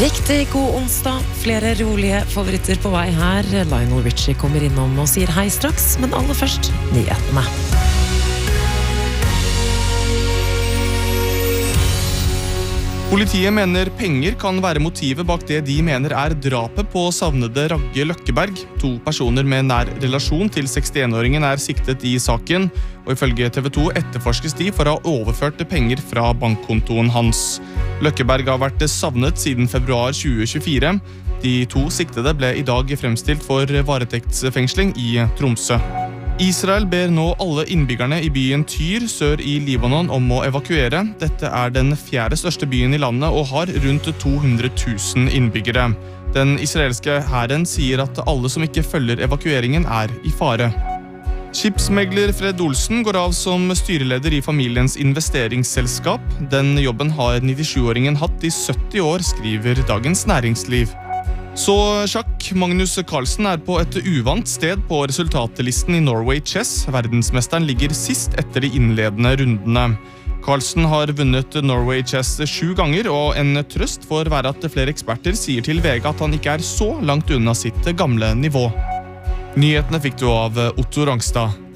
Riktig god onsdag, flere rolige favoritter på vei her. Lionel Richie kommer innom og sier hei straks, men aller først nyhetene. Politiet mener penger kan være motivet bak det de mener drapet på savnede Ragge Løkkeberg. 2 personer med nær relasjon til 61-åringen siktet i saken, og ifølge TV 2 etterforskes de for å ha overført penger fra bankkontoen hans. Løkkeberg har vært savnet siden februar 2024. De 2 siktede ble i dag fremstilt for varetektsfengsling i Tromsø. Israel ber nå alle innbyggerne i byen Tyr sør i Libanon om å evakuere. Dette den 4. største byen i landet og har rundt 200 000 innbyggere. Den israelske hæren sier at alle som ikke følger evakueringen i fare. Skipsmegler Fred Olsen går av som styreleder i familiens investeringsselskap. Den jobben har 97-åringen hatt i 70 år, skriver Dagens Næringsliv. Så sjakk. Magnus Carlsen på et uvant sted på resultatlisten i Norway Chess. Verdensmesteren ligger sist etter de innledende rundene. Carlsen har vunnet Norway Chess 7 ganger, og en trøst får være at flere eksperter sier til VG at han ikke så langt unna sitt gamle nivå. Nyhetene fikk du av Otto Rangstad.